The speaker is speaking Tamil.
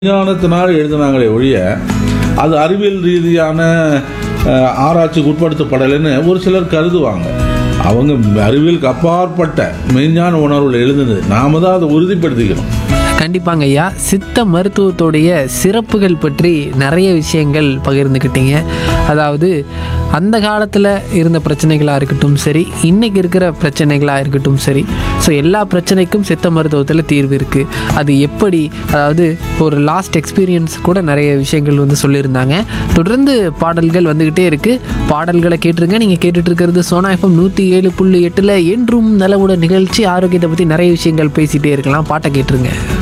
விஞ்ஞானத்தினால் எழுதினாங்களே ஒழிய அது அறிவியல் ரீதியான ஆராய்ச்சிக்கு உட்படுத்தப்படலைன்னு ஒரு சிலர் கருதுவாங்க. அவங்க அறிவியலுக்கு அப்பாற்பட்ட மெய்ஞான உணர்வுகள் எழுதுனது. நாம தான் அதை உறுதிப்படுத்திக்கணும். கண்டிப்பாங்க ஐயா. சித்த மருத்துவத்துடைய சிறப்புகள் பற்றி நிறைய விஷயங்கள் பகிர்ந்துக்கிட்டீங்க. அதாவது அந்த காலத்தில் இருந்த பிரச்சனைகளாக இருக்கட்டும் சரி, இன்றைக்கி இருக்கிற பிரச்சனைகளாக இருக்கட்டும் சரி, ஸோ எல்லா பிரச்சனைக்கும் சித்த மருத்துவத்தில் தீர்வு இருக்குது. அது எப்படி, அதாவது ஒரு லாஸ்ட் எக்ஸ்பீரியன்ஸ் கூட நிறைய விஷயங்கள் வந்து சொல்லியிருந்தாங்க. தொடர்ந்து பாடல்கள் வந்துக்கிட்டே இருக்குது. பாடல்களை கேட்டுருங்க. நீங்கள் கேட்டுட்டு இருக்கிறது சோனா எஃப்எம் 107.8 என்றும் நலவுட நிகழ்ச்சி. ஆரோக்கியத்தை பற்றி நிறைய விஷயங்கள் பேசிகிட்டே இருக்கலாம். பாட்டை கேட்டுருங்க.